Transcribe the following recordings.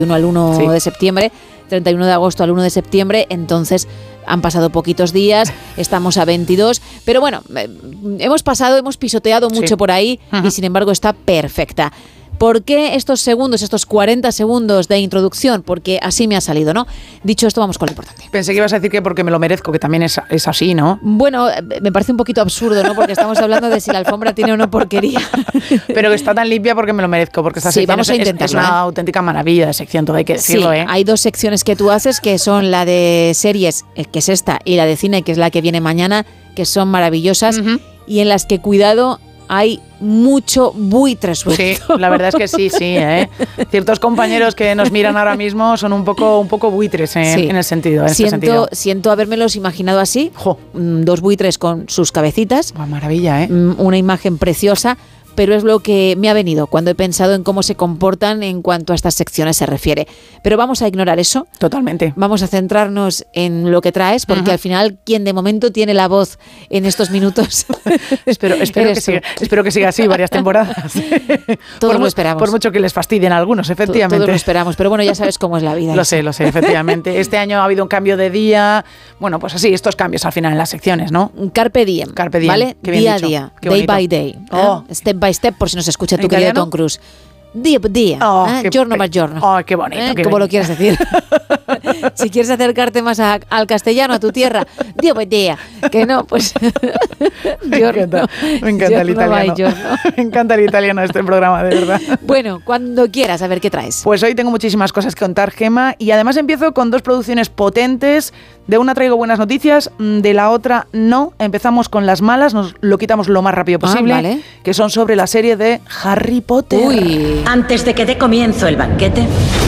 al 1 de septiembre, 31 de agosto al 1 de septiembre, entonces han pasado poquitos días, estamos a 22, pero bueno, hemos pisoteado mucho por ahí y sin embargo está perfecta. ¿Por qué estos 40 segundos de introducción? Porque así me ha salido, ¿no? Dicho esto, vamos con lo importante. Pensé que ibas a decir que porque me lo merezco, que también es así, ¿no? Bueno, me parece un poquito absurdo, ¿no? Porque estamos hablando de si la alfombra tiene o no porquería. Pero que está tan limpia porque me lo merezco, porque esta sección vamos a intentarlo, es una auténtica maravilla de sección, todo hay que decirlo, Sí, hay dos secciones que tú haces, que son la de series, que es esta, y la de cine, que es la que viene mañana, que son maravillosas, y en las que, cuidado, hay mucho buitre suelto. Sí, la verdad es que sí, Ciertos compañeros que nos miran ahora mismo son un poco buitres en el sentido. Siento habérmelos imaginado así. Dos buitres con sus cabecitas. Maravilla, Una imagen preciosa. Pero es lo que me ha venido cuando he pensado en cómo se comportan en cuanto a estas secciones se refiere. Pero vamos a ignorar eso. Totalmente. Vamos a centrarnos en lo que traes, porque al final quien de momento tiene la voz en estos minutos espero que siga así varias temporadas. Todos lo esperamos. Por mucho que les fastidien a algunos, efectivamente. Todos lo esperamos, pero bueno, ya sabes cómo es la vida. Lo sé, efectivamente. Este año ha habido un cambio de día. Bueno, pues así, estos cambios al final en las secciones, ¿no? Carpe diem, ¿vale? Día a día, day by day. Step by step, por si nos escucha tu querido Tom Cruise. Día por día, giorno per giorno. Qué bonito. Como lo quieras decir. Si quieres acercarte más al castellano, a tu tierra, día por día. Que no, pues... Me encanta el italiano. Me encanta el italiano de este programa, de verdad. Bueno, cuando quieras, a ver qué traes. Pues hoy tengo muchísimas cosas que contar, Gema, y además empiezo con dos producciones potentes. De una traigo buenas noticias, de la otra no. Empezamos con las malas, nos lo quitamos lo más rápido posible, vale. Que son sobre la serie de Harry Potter. Antes de que dé comienzo el banquete,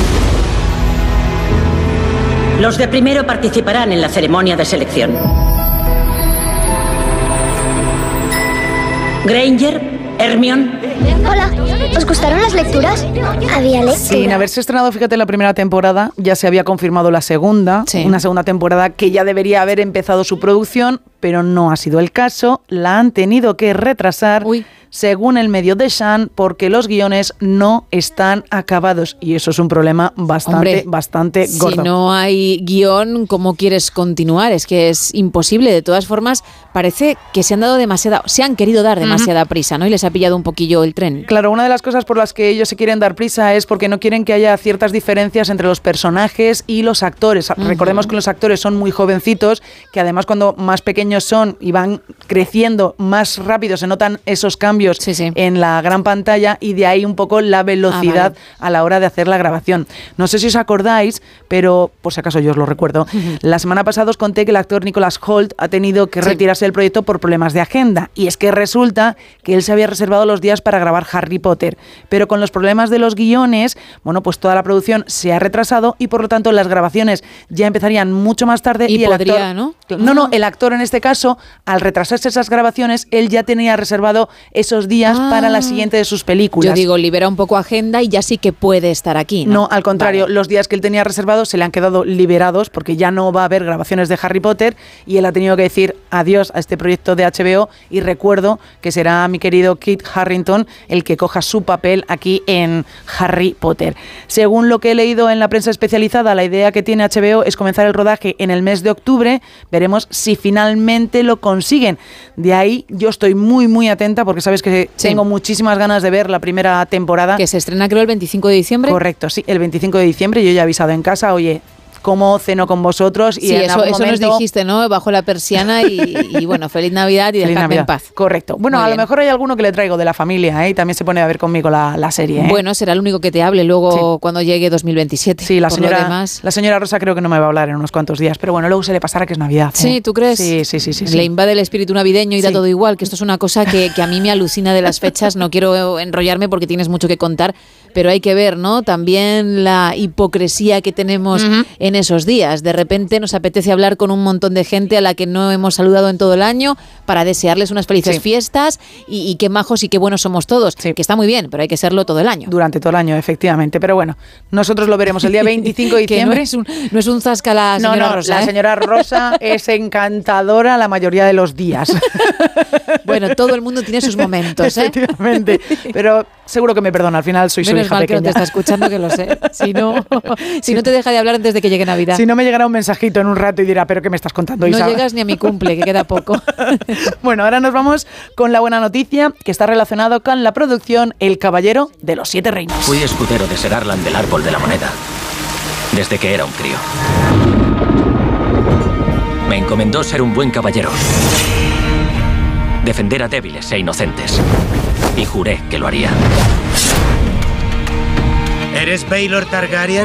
los de primero participarán en la ceremonia de selección. Granger, Hermione. Hola, ¿os gustaron las lecturas? Había lecturas. Sin haberse estrenado, fíjate, la primera temporada, ya se había confirmado la segunda, una segunda temporada que ya debería haber empezado su producción, pero no ha sido el caso, la han tenido que retrasar. Según el medio The Sun, porque los guiones no están acabados. Y eso es un problema bastante gordo. Si no hay guión, ¿cómo quieres continuar? Es que es imposible. De todas formas, parece que se han querido dar demasiada prisa, ¿no? Y les ha pillado un poquillo el tren. Claro, una de las cosas por las que ellos se quieren dar prisa es porque no quieren que haya ciertas diferencias entre los personajes y los actores. Recordemos que los actores son muy jovencitos, que además cuando más pequeños son y van creciendo más rápido, se notan esos cambios en la gran pantalla, y de ahí un poco la velocidad a la hora de hacer la grabación. No sé si os acordáis, pero por si acaso yo os lo recuerdo, la semana pasada os conté que el actor Nicholas Hoult ha tenido que retirarse del proyecto por problemas de agenda, y es que resulta que él se había reservado los días para grabar Harry Potter, pero con los problemas de los guiones, bueno, pues toda la producción se ha retrasado y por lo tanto las grabaciones ya empezarían mucho más tarde, y el actor, ¿no? El actor en este caso, al retrasarse esas grabaciones, él ya tenía reservado esos días para la siguiente de sus películas. Yo digo, libera un poco agenda y ya sí que puede estar aquí, ¿no? No, al contrario, los días que él tenía reservados se le han quedado liberados porque ya no va a haber grabaciones de Harry Potter, y él ha tenido que decir adiós a este proyecto de HBO, y recuerdo que será mi querido Kit Harington el que coja su papel aquí en Harry Potter. Según lo que he leído en la prensa especializada, la idea que tiene HBO es comenzar el rodaje en el mes de octubre. Veremos si finalmente lo consiguen. De ahí yo estoy muy atenta, porque sabes que tengo muchísimas ganas de ver la primera temporada. Que se estrena, creo, el 25 de diciembre. Correcto, sí, el 25 de diciembre. Yo ya he avisado en casa, oye, ¿cómo ceno con vosotros? Y en eso nos dijiste, ¿no? Bajo la persiana y bueno, feliz Navidad y dejadme en paz. Correcto. Bueno, a lo mejor hay alguno que le traigo de la familia, y también se pone a ver conmigo la serie. Bueno, será el único que te hable luego cuando llegue 2027. Sí, la señora Rosa creo que no me va a hablar en unos cuantos días, pero bueno, luego se le pasará que es Navidad. Sí, ¿tú crees? Sí. Le invade el espíritu navideño y da todo igual, que esto es una cosa que a mí me alucina de las fechas. No quiero enrollarme porque tienes mucho que contar, pero hay que ver, ¿no? También la hipocresía que tenemos en en esos días. De repente nos apetece hablar con un montón de gente a la que no hemos saludado en todo el año para desearles unas felices fiestas y qué majos y qué buenos somos todos. Que está muy bien, pero hay que serlo todo el año. Durante todo el año, efectivamente. Pero bueno, nosotros lo veremos el día 25 de diciembre. No es un zasca la señora Rosa. La señora Rosa es encantadora la mayoría de los días. Bueno, todo el mundo tiene sus momentos, Efectivamente. Pero seguro que me perdona, al final soy su hija mal pequeña. Que no te está escuchando, que lo sé. Si no te deja de hablar antes de que llegue Navidad. Si no, me llegará un mensajito en un rato y dirá, ¿pero qué me estás contando, Isa? No llegas ni a mi cumple, que queda poco. Bueno, ahora nos vamos con la buena noticia, que está relacionado con la producción El Caballero de los Siete Reinos. Fui escudero de Ser Arlan del Árbol de la Moneda, desde que era un crío. Me encomendó ser un buen caballero, defender a débiles e inocentes, y juré que lo haría. ¿Eres Baelor Targaryen?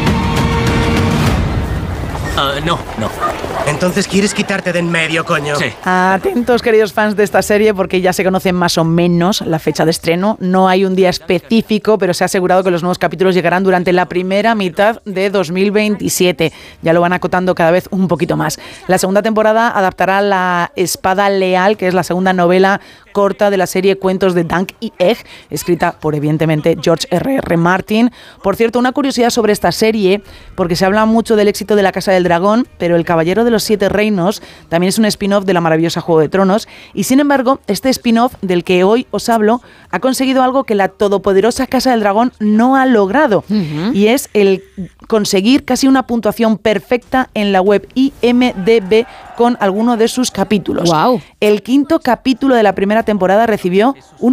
No. Entonces quieres quitarte de en medio, coño. Sí. Atentos, queridos fans de esta serie, porque ya se conoce más o menos la fecha de estreno. No hay un día específico, pero se ha asegurado que los nuevos capítulos llegarán durante la primera mitad de 2027. Ya lo van acotando cada vez un poquito más. La segunda temporada adaptará La Espada Leal, que es la segunda novela corta de la serie Cuentos de Dunk y Egg, escrita por, evidentemente, George R.R. Martin. Por cierto, una curiosidad sobre esta serie, porque se habla mucho del éxito de La Casa del Dragón, pero El Caballero de los Siete Reinos también es un spin-off de la maravillosa Juego de Tronos, y sin embargo, este spin-off del que hoy os hablo ha conseguido algo que la todopoderosa Casa del Dragón no ha logrado, y es el conseguir casi una puntuación perfecta en la web IMDb con alguno de sus capítulos. Wow. El quinto capítulo de la primera temporada recibió un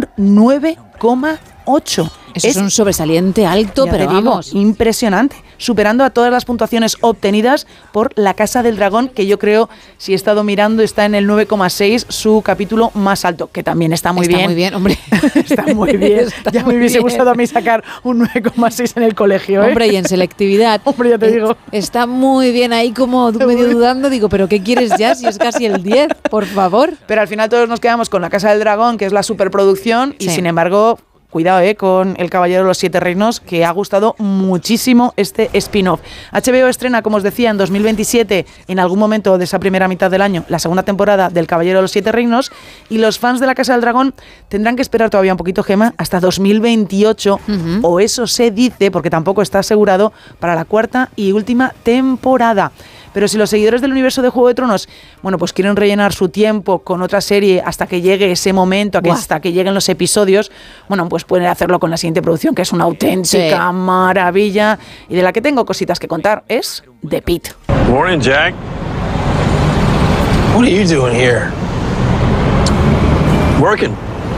9,8. Eso es un sobresaliente alto, Ya pero te digo, vamos. impresionante, superando a todas las puntuaciones obtenidas por La Casa del Dragón, que yo creo, si he estado mirando, está en el 9,6, su capítulo más alto, que también está muy bien. Está muy bien, hombre. Está muy bien. Está Ya me muy hubiese bien. gustado a mí sacar un 9,6 en el colegio, ¿eh? Hombre, y en selectividad. Hombre, ya te digo. Está muy bien ahí como medio dudando. Digo, ¿pero qué quieres ya? Si es casi el 10, por favor. Pero al final todos nos quedamos con La Casa del Dragón, que es la superproducción, y Sí. sin embargo, cuidado con El Caballero de los Siete Reinos, que ha gustado muchísimo este spin-off. HBO estrena, como os decía, en 2027, en algún momento de esa primera mitad del año, la segunda temporada del Caballero de los Siete Reinos, y los fans de La Casa del Dragón tendrán que esperar todavía un poquito, Gemma, hasta 2028, o eso se dice, porque tampoco está asegurado, para la cuarta y última temporada. Pero si los seguidores del universo de Juego de Tronos, bueno, pues quieren rellenar su tiempo con otra serie hasta que llegue ese momento, hasta que lleguen los episodios, bueno, pues pueden hacerlo con la siguiente producción, que es una auténtica maravilla, y de la que tengo cositas que contar, es The Pitt. Morning, Jack. What are you doing here? Working.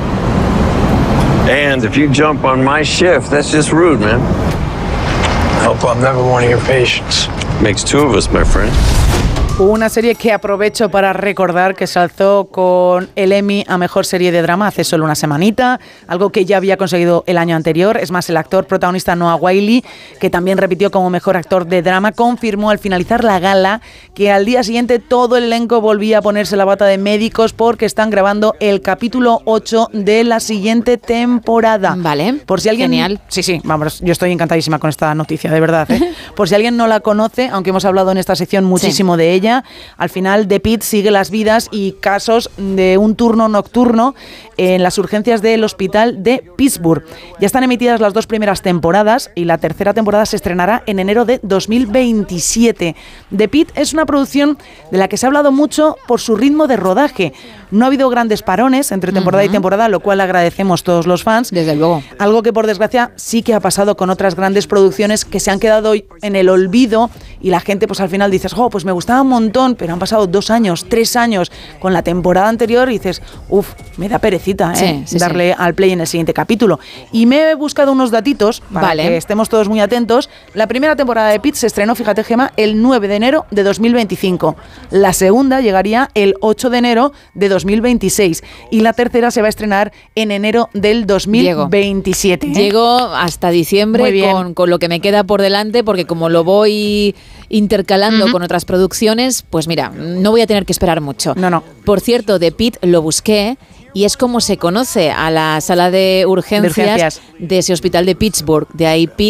And if you jump on my shift, that's just rude, man. I hope I'm never one of your patients. Makes two of us, my friend. Una serie que aprovecho para recordar que se alzó con el Emmy a Mejor Serie de Drama hace solo una semanita, algo que ya había conseguido el año anterior. Es más, el actor protagonista Noah Wyle, que también repitió como Mejor Actor de Drama, confirmó al finalizar la gala que al día siguiente todo el elenco volvía a ponerse la bata de médicos porque están grabando el capítulo 8 de la siguiente temporada. Vale, por si alguien, genial. Sí, vamos, yo estoy encantadísima con esta noticia, de verdad, ¿eh? Por si alguien no la conoce, aunque hemos hablado en esta sección muchísimo de ella, al final The Pitt sigue las vidas y casos de un turno nocturno en las urgencias del hospital de Pittsburgh. Ya están emitidas las dos primeras temporadas y la tercera temporada se estrenará en enero de 2027. The Pitt es una producción de la que se ha hablado mucho por su ritmo de rodaje. No ha habido grandes parones entre temporada y temporada, lo cual agradecemos todos los fans. Desde luego. Algo que por desgracia sí que ha pasado con otras grandes producciones que se han quedado en el olvido y la gente pues al final dices, pues me gustaba un montón, pero han pasado 2 años, 3 años con la temporada anterior y dices, me da perecita darle al play en el siguiente capítulo. Y me he buscado unos datitos para que estemos todos muy atentos. La primera temporada de Pitt se estrenó, fíjate, Gemma, el 9 de enero de 2025. La segunda llegaría el 8 de enero de 2026 y la tercera se va a estrenar en enero del 2027. Llego hasta diciembre con lo que me queda por delante, porque como lo voy intercalando con otras producciones, pues mira, no voy a tener que esperar mucho. No. Por cierto, The Pitt lo busqué y es como se conoce a la sala de urgencias de ese hospital de Pittsburgh. De ahí Pitt,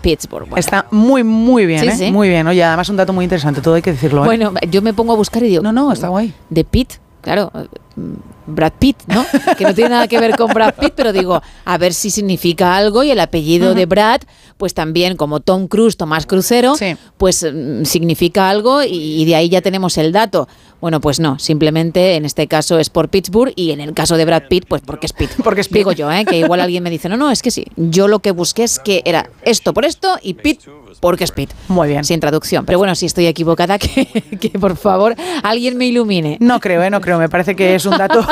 Pittsburgh. Bueno. Está muy, muy bien, Sí. Muy bien. Oye, además un dato muy interesante, todo hay que decirlo. Bueno, yo me pongo a buscar y digo... No, está guay. De Pitt, claro... Brad Pitt, ¿no? Que no tiene nada que ver con Brad Pitt, pero digo, a ver si significa algo, y el apellido de Brad, pues también como Tom Cruise, Tomás Crucero, pues significa algo, y de ahí ya tenemos el dato. Bueno, pues no, simplemente en este caso es por Pittsburgh, y en el caso de Brad Pitt, pues porque es Pitt. Porque es Pitt. Digo yo, que igual alguien me dice, no, es que sí, yo lo que busqué es que era esto por esto y Pitt porque es Pitt. Muy bien. Sin traducción. Pero bueno, si estoy equivocada, que por favor alguien me ilumine. No creo, me parece que es un dato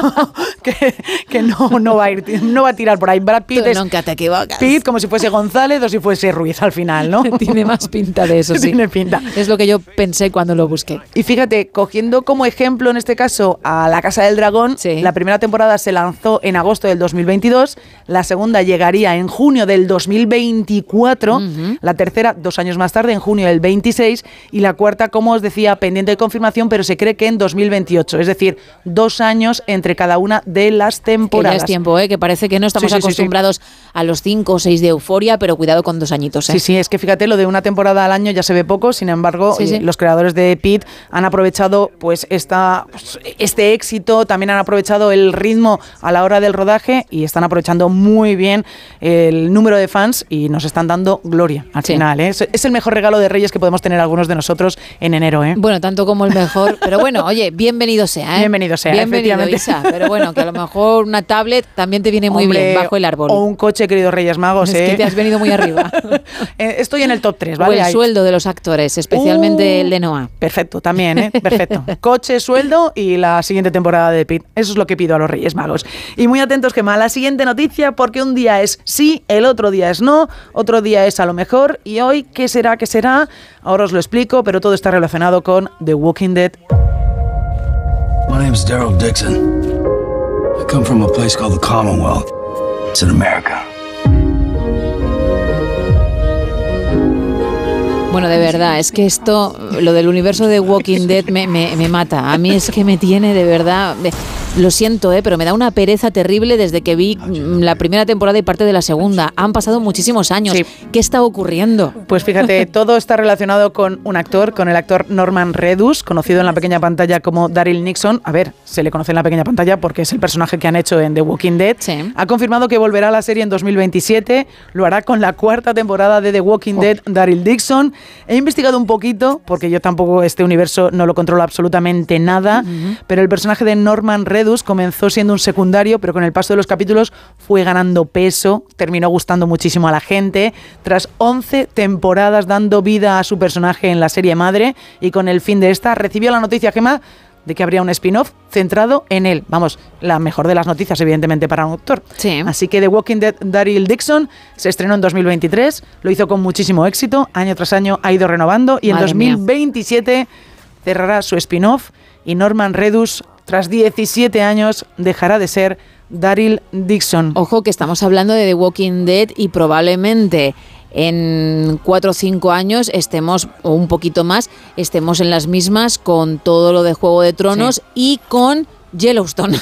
que no va a tirar por ahí. Brad Pitt es nunca te equivocas. Pitt como si fuese González o si fuese Ruiz al final, ¿no? Tiene más pinta de eso, sí. Tiene pinta. Es lo que yo pensé cuando lo busqué. Y fíjate, cogiendo como ejemplo en este caso a La Casa del Dragón, la primera temporada se lanzó en agosto del 2022, la segunda llegaría en junio del 2024, la tercera 2 años más tarde, en junio del 26, y la cuarta, como os decía, pendiente de confirmación, pero se cree que en 2028, es decir, 2 años entre cada una de las temporadas. Que ya es tiempo, que parece que no estamos acostumbrados a los 5 o 6 de Euforia, pero cuidado con 2 añitos. Sí, es que fíjate, lo de una temporada al año ya se ve poco, sin embargo, los creadores de Pitt han aprovechado pues este éxito, también han aprovechado el ritmo a la hora del rodaje y están aprovechando muy bien el número de fans y nos están dando gloria al final. Es el mejor regalo de Reyes que podemos tener algunos de nosotros en enero. Bueno, tanto como el mejor, pero bueno, oye, bienvenido sea. Bienvenido sea, bienvenido, Isa, pero bueno, que a lo mejor una tablet también te viene muy bien bajo el árbol. O un coche, queridos Reyes Magos. Es que te has venido muy arriba. Estoy en el top 3, ¿vale? O el sueldo de los actores, especialmente el de Noah. Perfecto, también, perfecto. Coche, sueldo y la siguiente temporada de Pitt. Eso es lo que pido a los Reyes Magos. Y muy atentos, Gemma, a la siguiente noticia, porque un día es sí, el otro día es no, otro día es a lo mejor, y hoy, ¿qué será? ¿Qué será? Ahora os lo explico, pero todo está relacionado con The Walking Dead. My name is Daryl Dixon. I come from a place called the Commonwealth. It's in America. Bueno, de verdad, es que esto, lo del universo de Walking Dead me mata. A mí es que me tiene, de verdad, lo siento, pero me da una pereza terrible desde que vi la primera temporada y parte de la segunda. Han pasado muchísimos años. Sí. ¿Qué está ocurriendo? Pues fíjate, todo está relacionado con un actor, con el actor Norman Reedus, conocido en la pequeña pantalla como Daryl Dixon. A ver, se le conoce en la pequeña pantalla porque es el personaje que han hecho en The Walking Dead. Sí. Ha confirmado que volverá a la serie en 2027. Lo hará con la 4ª temporada de The Walking Dead, Daryl Dixon. He investigado un poquito, porque yo tampoco este universo no lo controlo absolutamente nada, pero el personaje de Norman Reedus comenzó siendo un secundario, pero con el paso de los capítulos fue ganando peso, terminó gustando muchísimo a la gente. Tras 11 temporadas dando vida a su personaje en la serie madre, y con el fin de esta, recibió la noticia, Gemma, de que habría un spin-off centrado en él. Vamos, la mejor de las noticias, evidentemente, para un actor. Sí. Así que The Walking Dead, Daryl Dixon, se estrenó en 2023, lo hizo con muchísimo éxito, año tras año ha ido renovando, y en 2027 cerrará su spin-off, y Norman Reedus, tras 17 años, dejará de ser Daryl Dixon. Ojo, que estamos hablando de The Walking Dead y probablemente en 4 o 5 años estemos, o un poquito más, estemos en las mismas con todo lo de Juego de Tronos y con Yellowstone.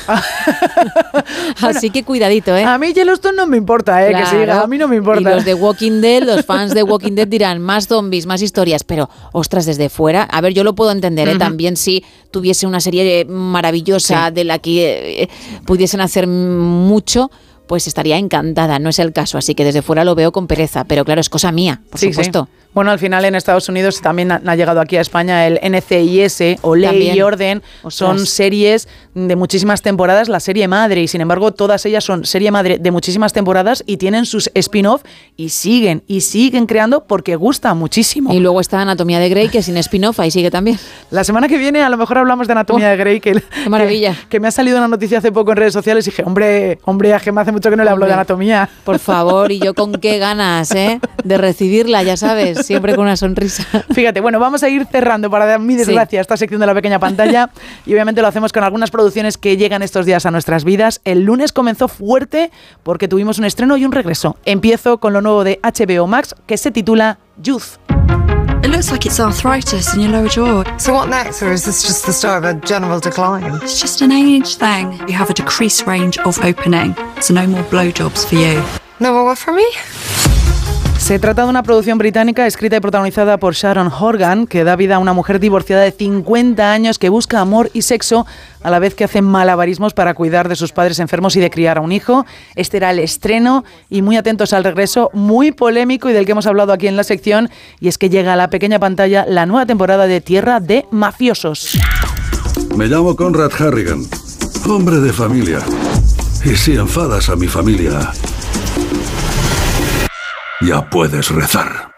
Así que cuidadito, A mí Yellowstone no me importa, claro, que siga, a mí no me importa. Y los de Walking Dead, los fans de Walking Dead dirán, más zombies, más historias, pero ostras, desde fuera, a ver, yo lo puedo entender, también si tuviese una serie maravillosa de la que pudiesen hacer mucho, pues estaría encantada, no es el caso, así que desde fuera lo veo con pereza, pero claro, es cosa mía, por supuesto. Sí. Bueno, al final en Estados Unidos también ha llegado aquí a España el NCIS o Ley también. Y Orden. Ostras. Son series de muchísimas temporadas, la serie madre, y sin embargo todas ellas son serie madre de muchísimas temporadas y tienen sus spin-off y siguen creando porque gusta muchísimo. Y luego está Anatomía de Grey, que sin spin-off ahí sigue también. La semana que viene a lo mejor hablamos de Anatomía de Grey, qué maravilla. Que me ha salido una noticia hace poco en redes sociales y dije, hombre, a Gemma hace mucho que no le hablo de anatomía. Por favor, y yo con qué ganas, de recibirla, ya sabes, siempre con una sonrisa. Fíjate, bueno, vamos a ir cerrando, para dar mi desgracia, esta sección de la pequeña pantalla, y obviamente lo hacemos con algunas producciones que llegan estos días a nuestras vidas. El lunes comenzó fuerte porque tuvimos un estreno y un regreso. Empiezo con lo nuevo de HBO Max, que se titula Youth. It looks like it's arthritis in your lower jaw. So what next, or is this just the start of a general decline? It's just an age thing. You have a decreased range of opening, so no more blowjobs for you. No more what for me? Se trata de una producción británica escrita y protagonizada por Sharon Horgan, que da vida a una mujer divorciada de 50 años que busca amor y sexo a la vez que hace malabarismos para cuidar de sus padres enfermos y de criar a un hijo. Este era el estreno y muy atentos al regreso, muy polémico y del que hemos hablado aquí en la sección, y es que llega a la pequeña pantalla la nueva temporada de Tierra de Mafiosos. Me llamo Conrad Harrigan, hombre de familia. Y si enfadas a mi familia, ya puedes rezar.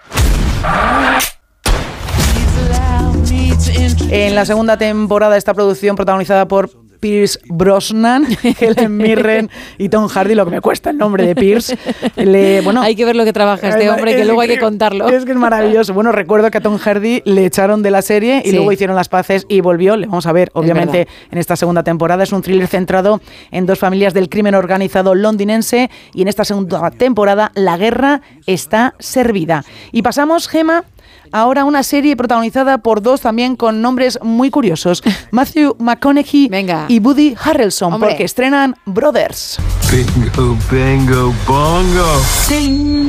En la segunda temporada de esta producción, protagonizada por Pierce Brosnan, Helen Mirren y Tom Hardy, lo que me cuesta el nombre de Pierce. Hay que ver lo que trabaja este hombre, que luego hay que contarlo. Es que es maravilloso. Bueno, recuerdo que a Tom Hardy le echaron de la serie y luego hicieron las paces y volvió. Le vamos a ver, obviamente, en esta segunda temporada. Es un thriller centrado en dos familias del crimen organizado londinense y en esta segunda temporada la guerra está servida. Y pasamos, Gemma, ahora una serie protagonizada por dos también con nombres muy curiosos. Matthew McConaughey y Woody Harrelson, porque estrenan Brothers. Bingo, bango, bongo. Ding.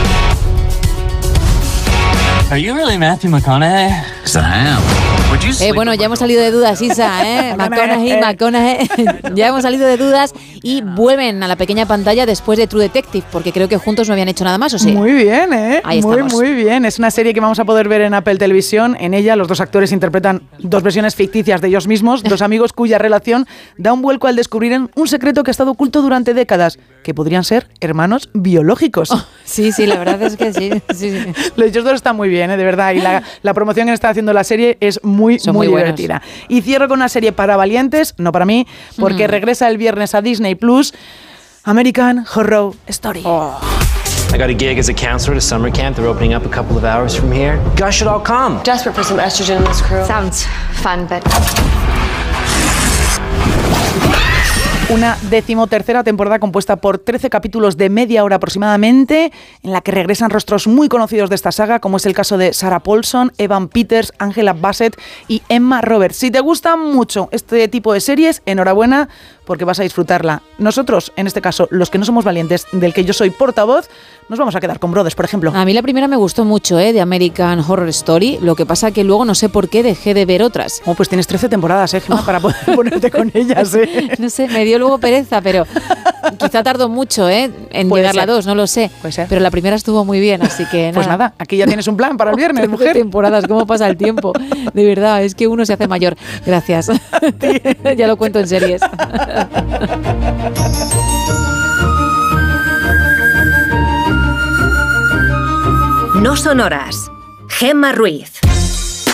Are you really Matthew McConaughey? Yes, I am. Bueno, ya hemos salido de dudas, Isa, McConaughey. Ya hemos salido de dudas y vuelven a la pequeña pantalla después de True Detective, porque creo que juntos no habían hecho nada más, ¿o sí? Muy bien, Ahí estamos. Muy bien. Es una serie que vamos a poder ver en Apple Televisión. En ella los dos actores interpretan dos versiones ficticias de ellos mismos, dos amigos cuya relación da un vuelco al descubrir un secreto que ha estado oculto durante décadas, que podrían ser hermanos biológicos. Sí, la verdad es que sí. Los dos están muy bien, de verdad. Y la promoción que está haciendo la serie es muy divertida. Y cierro con una serie para valientes, no para mí, porque regresa el viernes a Disney Plus, American Horror Story. I got a gig as a counselor at a summer camp. They're opening up a couple of hours from here. You guys should all come. Desperate for some estrogen in this crew. Sounds fun, but... Una 13ª temporada compuesta por 13 capítulos de media hora aproximadamente, en la que regresan rostros muy conocidos de esta saga, como es el caso de Sarah Paulson, Evan Peters, Angela Bassett y Emma Roberts. Si te gusta mucho este tipo de series, enhorabuena, porque vas a disfrutarla. Nosotros, en este caso, los que no somos valientes, del que yo soy portavoz, nos vamos a quedar con Brothers, por ejemplo. A mí la primera me gustó mucho, de American Horror Story. Lo que pasa que luego no sé por qué dejé de ver otras. Pues tienes 13 temporadas, Gemma, para poder ponerte con ellas, No sé, me dio luego pereza, pero quizá tardó mucho, en llegar a 2, no lo sé. Puede ser. Pero la primera estuvo muy bien, así que nada. Pues nada, aquí ya tienes un plan para el viernes, mujer. Temporadas, cómo pasa el tiempo. De verdad, es que uno se hace mayor. Gracias. Ya lo cuento en series. No son horas. Gemma Ruiz.